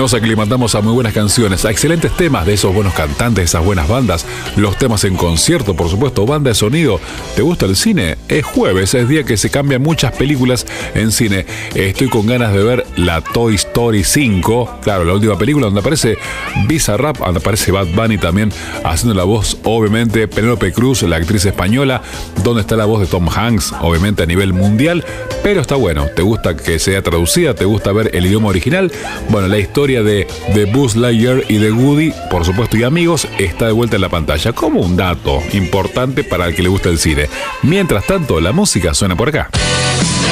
Nos aclimatamos a muy buenas canciones, a excelentes temas de esos buenos cantantes, esas buenas bandas, los temas en concierto, por supuesto, banda de sonido. ¿Te gusta el cine? Es jueves, es día que se cambian muchas películas en cine. Estoy con ganas de ver la Toy Story 5, claro, la última película donde aparece Bizarrap, donde aparece Bad Bunny también haciendo la voz, obviamente, Penélope Cruz, la actriz española, donde está la voz de Tom Hanks, obviamente a nivel mundial, pero está bueno. ¿Te gusta que sea traducida? ¿Te gusta ver el idioma original? Bueno, la historia de Buzz Lightyear y de Woody, por supuesto, y amigos, está de vuelta en la pantalla, como un dato importante para el que le gusta el cine. Mientras tanto, la música suena por acá.